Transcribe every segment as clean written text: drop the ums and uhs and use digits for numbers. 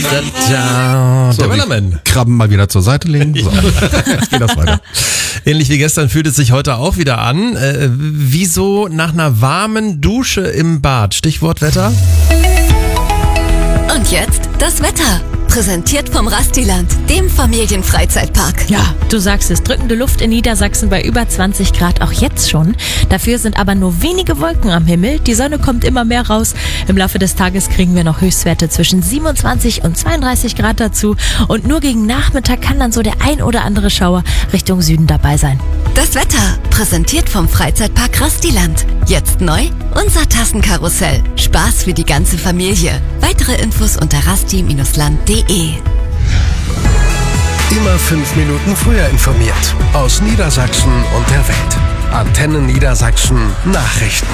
Der Wellerman. Krabben mal wieder zur Seite legen. So, jetzt geht das weiter. Ähnlich wie gestern fühlt es sich heute auch wieder an. Wieso nach einer warmen Dusche im Bad? Stichwort Wetter. Und jetzt das Wetter. Präsentiert vom Rastiland, dem Familienfreizeitpark. Ja, du sagst es, drückende Luft in Niedersachsen bei über 20 Grad, auch jetzt schon. Dafür sind aber nur wenige Wolken am Himmel. Die Sonne kommt immer mehr raus. Im Laufe des Tages kriegen wir noch Höchstwerte zwischen 27 und 32 Grad dazu. Und nur gegen Nachmittag kann dann so der ein oder andere Schauer Richtung Süden dabei sein. Das Wetter, präsentiert vom Freizeitpark Rastiland. Jetzt neu, unser Tassenkarussell. Spaß für die ganze Familie. Weitere Infos unter rasti-land.de. Immer 5 Minuten früher informiert. Aus Niedersachsen und der Welt. Antenne Niedersachsen Nachrichten.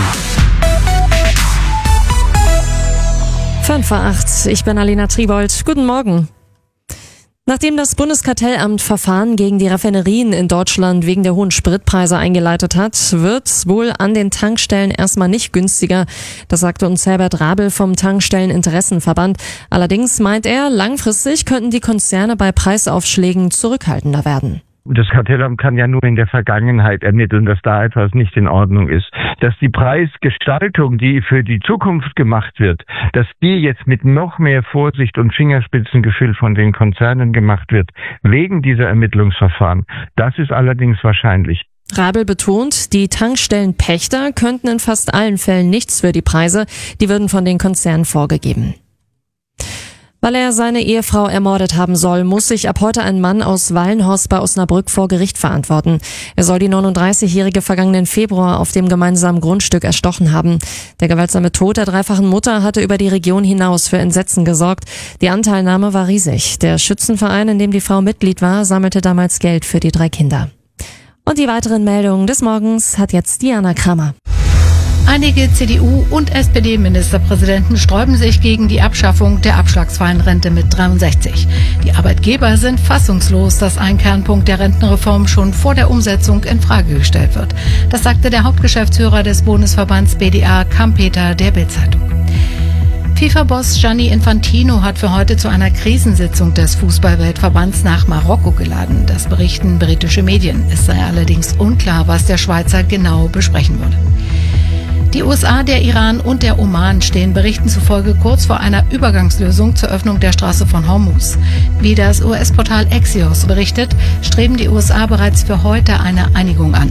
5:08 ich bin Alena Tribold. Guten Morgen. Nachdem das Bundeskartellamt Verfahren gegen die Raffinerien in Deutschland wegen der hohen Spritpreise eingeleitet hat, wird's wohl an den Tankstellen erstmal nicht günstiger. Das sagte uns Herbert Rabel vom Tankstelleninteressenverband. Allerdings meint er, langfristig könnten die Konzerne bei Preisaufschlägen zurückhaltender werden. Das Kartellamt kann ja nur in der Vergangenheit ermitteln, dass da etwas nicht in Ordnung ist. Dass die Preisgestaltung, die für die Zukunft gemacht wird, dass die jetzt mit noch mehr Vorsicht und Fingerspitzengefühl von den Konzernen gemacht wird, wegen dieser Ermittlungsverfahren, das ist allerdings wahrscheinlich. Rabel betont, die Tankstellenpächter könnten in fast allen Fällen nichts für die Preise, die würden von den Konzernen vorgegeben. Weil er seine Ehefrau ermordet haben soll, muss sich ab heute ein Mann aus Wallenhorst bei Osnabrück vor Gericht verantworten. Er soll die 39-Jährige vergangenen Februar auf dem gemeinsamen Grundstück erstochen haben. Der gewaltsame Tod der dreifachen Mutter hatte über die Region hinaus für Entsetzen gesorgt. Die Anteilnahme war riesig. Der Schützenverein, in dem die Frau Mitglied war, sammelte damals Geld für die 3 Kinder. Und die weiteren Meldungen des Morgens hat jetzt Diana Kramer. Einige CDU- und SPD-Ministerpräsidenten sträuben sich gegen die Abschaffung der abschlagsfreien Rente mit 63. Die Arbeitgeber sind fassungslos, dass ein Kernpunkt der Rentenreform schon vor der Umsetzung in Frage gestellt wird. Das sagte der Hauptgeschäftsführer des Bundesverbands BDA, Kampeter, der Bild-Zeitung. FIFA-Boss Gianni Infantino hat für heute zu einer Krisensitzung des Fußballweltverbands nach Marokko geladen. Das berichten britische Medien. Es sei allerdings unklar, was der Schweizer genau besprechen würde. Die USA, der Iran und der Oman stehen Berichten zufolge kurz vor einer Übergangslösung zur Öffnung der Straße von Hormuz. Wie das US-Portal Axios berichtet, streben die USA bereits für heute eine Einigung an.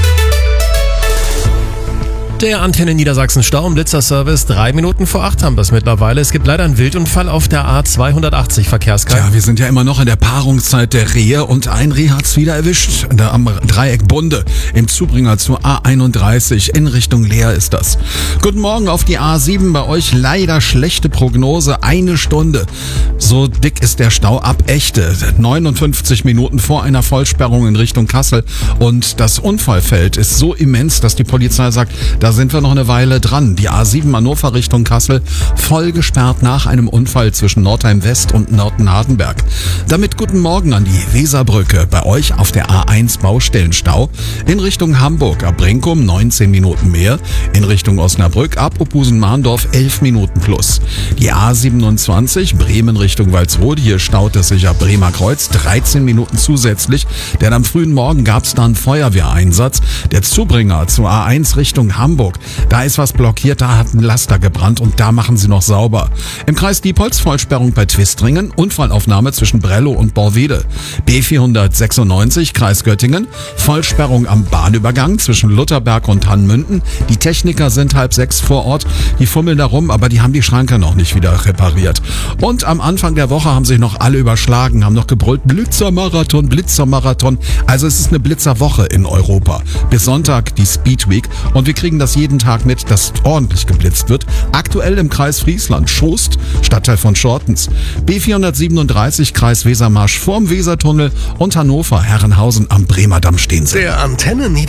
Der Antenne Niedersachsen Stau- und Blitzerservice 3 Minuten vor 8 haben wir es mittlerweile. Es gibt leider einen Wildunfall auf der A280 Verkehrskreis. Ja, wir sind ja immer noch in der Paarungszeit der Rehe und ein Reh hat's wieder erwischt. Da am Dreieck Bunde im Zubringer zur A31 in Richtung Leer ist das. Guten Morgen auf die A7. Bei euch leider schlechte Prognose. 1 Stunde. So dick ist der Stau ab Echte. 59 Minuten vor einer Vollsperrung in Richtung Kassel. Und das Unfallfeld ist so immens, dass die Polizei sagt, da sind wir noch eine Weile dran. Die A7 Hannover Richtung Kassel voll gesperrt nach einem Unfall zwischen Nordheim West und Nörten-Hardenberg. Damit guten Morgen an die Weserbrücke. Bei euch auf der A1 Baustellenstau. In Richtung Hamburg ab Brinkum 19 Minuten mehr. In Richtung Osnabrück ab Opusen-Mahndorf 11 Minuten plus. Die A27 Bremen Richtung Walsrode. Hier staut es sich ab Bremer Kreuz 13 Minuten zusätzlich. Denn am frühen Morgen gab es da einen Feuerwehreinsatz. Der Zubringer zur A1 Richtung Hamburg. Da ist was blockiert, da hat ein Laster gebrannt und da machen sie noch sauber. Im Kreis Diepholz Vollsperrung bei Twistringen, Unfallaufnahme zwischen Brello und Borwede. B496 Kreis Göttingen, Vollsperrung am Bahnübergang zwischen Lutherberg und Hannmünden. Die Techniker sind 5:30 vor Ort, die fummeln da rum, aber die haben die Schranke noch nicht wieder repariert. Und am Anfang der Woche haben sich noch alle überschlagen, haben noch gebrüllt, Blitzermarathon, Blitzermarathon. Also es ist eine Blitzerwoche in Europa. Bis Sonntag die Speed Week und wir kriegen das jeden Tag mit, dass ordentlich geblitzt wird. Aktuell im Kreis Friesland, Schost, Stadtteil von Schortens. B437 Kreis Wesermarsch vorm Wesertunnel und Hannover, Herrenhausen am Bremerdamm stehen sie. Der Antenne